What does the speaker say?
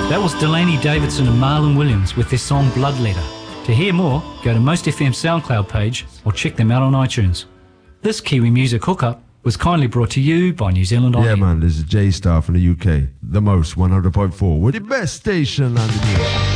That was Delaney Davidson and Marlon Williams with their song Bloodletter. To hear more, go to Most FM SoundCloud page or check them out on iTunes. This Kiwi Music Hookup was kindly brought to you by New Zealand On Air. Yeah, man, this is J Star from the UK. The Most 100.4. We're the best station on the nation.